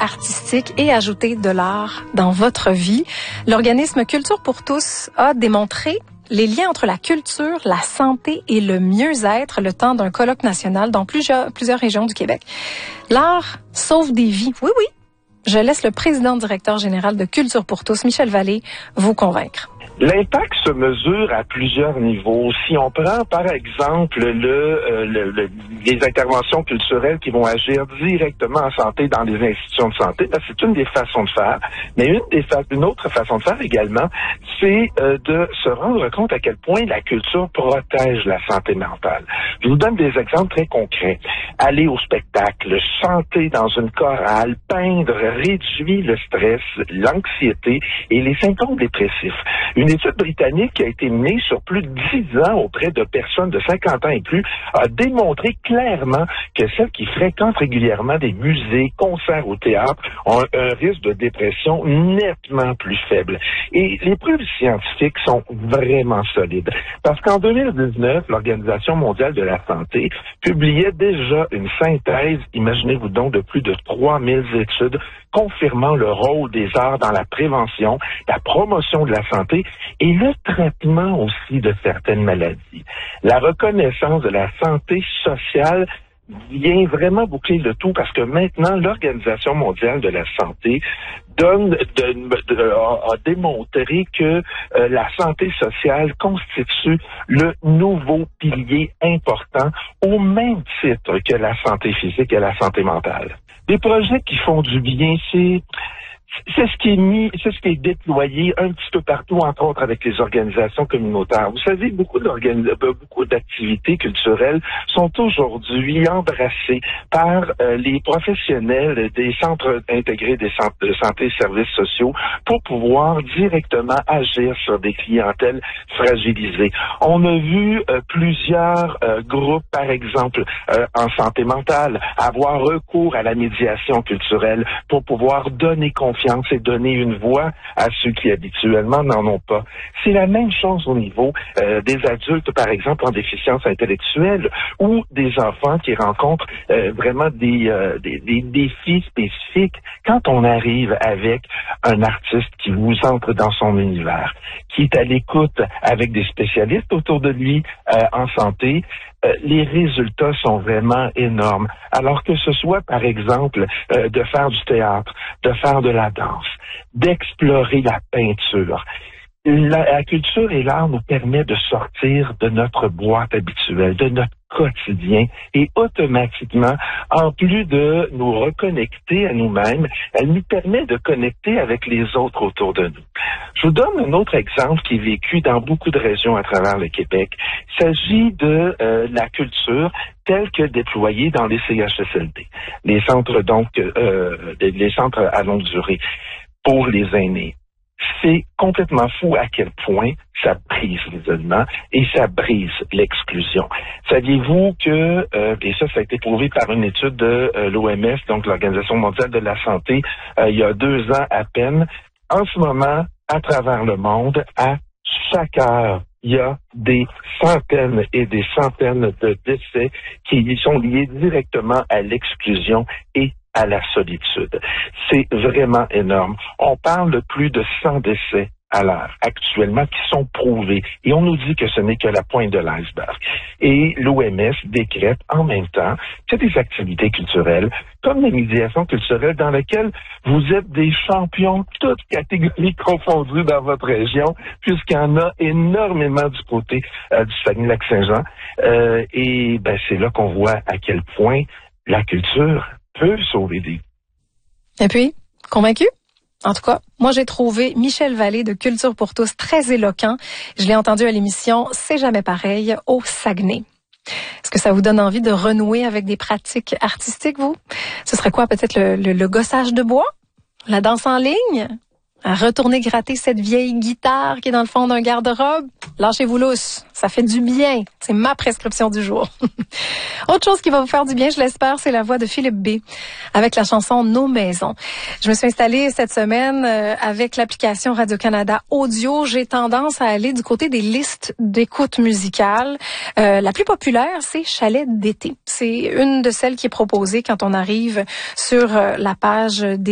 artistique et ajouter de l'art dans votre vie. L'organisme Culture pour tous a démontré les liens entre la culture, la santé et le mieux-être le temps d'un colloque national dans plusieurs régions du Québec. L'art sauve des vies. Oui, oui. Je laisse le président directeur général de Culture pour tous, Michel Vallée, vous convaincre. L'impact se mesure à plusieurs niveaux. Si on prend, par exemple, les interventions culturelles qui vont agir directement en santé dans les institutions de santé, ben, c'est une des façons de faire. Mais une autre façon de faire également, c'est de se rendre compte à quel point la culture protège la santé mentale. Je vous donne des exemples très concrets. Aller au spectacle, chanter dans une chorale, peindre, réduit le stress, l'anxiété et les symptômes dépressifs. Une étude britannique qui a été menée sur plus de 10 ans auprès de personnes de 50 ans et plus a démontré clairement que celles qui fréquentent régulièrement des musées, concerts ou théâtres ont un risque de dépression nettement plus faible. Et les preuves scientifiques sont vraiment solides. Parce qu'en 2019, l'Organisation mondiale de la santé publiait déjà une synthèse, imaginez-vous donc, de plus de 3000 études confirmant le rôle des arts dans la prévention, la promotion de la santé et le traitement aussi de certaines maladies. La reconnaissance de la santé sociale vient vraiment boucler le tout parce que maintenant, l'Organisation mondiale de la santé a démontré que la santé sociale constitue le nouveau pilier important au même titre que la santé physique et la santé mentale. Des projets qui font du bien, c'est ce qui est déployé un petit peu partout, entre autres avec les organisations communautaires. Vous savez, beaucoup d'activités culturelles sont aujourd'hui embrassées par les professionnels des centres intégrés des centres de santé et services sociaux pour pouvoir directement agir sur des clientèles fragilisées. On a vu plusieurs groupes, par exemple, en santé mentale, avoir recours à la médiation culturelle pour pouvoir donner confiance et donner une voix à ceux qui habituellement n'en ont pas. C'est la même chose au niveau des adultes, par exemple, en déficience intellectuelle ou des enfants qui rencontrent vraiment des défis spécifiques. Quand on arrive avec un artiste qui vous entre dans son univers, qui est à l'écoute avec des spécialistes autour de lui en santé, les résultats sont vraiment énormes. Alors que ce soit, par exemple, de faire du théâtre, de faire de la danse, d'explorer la peinture. La culture et l'art nous permet de sortir de notre boîte habituelle, de notre quotidien et automatiquement, en plus de nous reconnecter à nous-mêmes, elle nous permet de connecter avec les autres autour de nous. Je vous donne un autre exemple qui est vécu dans beaucoup de régions à travers le Québec. Il s'agit de la culture telle que déployée dans les CHSLD, les centres les centres à longue durée pour les aînés. C'est complètement fou à quel point ça brise l'isolement et ça brise l'exclusion. Saviez-vous que, et ça a été prouvé par une étude de l'OMS, donc l'Organisation mondiale de la santé, il y a 2 ans à peine, en ce moment, à travers le monde, à chaque heure, il y a des centaines et des centaines de décès qui sont liés directement à l'exclusion et à la solitude. C'est vraiment énorme. On parle de plus de 100 décès à l'heure actuellement qui sont prouvés. Et on nous dit que ce n'est que la pointe de l'iceberg. Et l'OMS décrète en même temps que des activités culturelles, comme la médiation culturelle dans laquelle vous êtes des champions, toutes catégories confondues dans votre région, puisqu'il y en a énormément du côté du Saguenay-Lac-Saint-Jean. Et c'est là qu'on voit à quel point la culture peut sauver des vies. Et puis, convaincu? En tout cas, moi, j'ai trouvé Michel Vallée de Culture pour tous très éloquent. Je l'ai entendu à l'émission C'est jamais pareil au Saguenay. Est-ce que ça vous donne envie de renouer avec des pratiques artistiques, vous? Ce serait quoi, peut-être le gossage de bois? La danse en ligne? À retourner gratter cette vieille guitare qui est dans le fond d'un garde-robe? Lâchez-vous lousse, ça fait du bien. C'est ma prescription du jour. Autre chose qui va vous faire du bien, je l'espère, c'est la voix de Philippe B. avec la chanson Nos maisons. Je me suis installée cette semaine avec l'application Radio-Canada Audio. J'ai tendance à aller du côté des listes d'écoute musicale. La plus populaire, c'est Chalet d'été. C'est une de celles qui est proposée quand on arrive sur la page des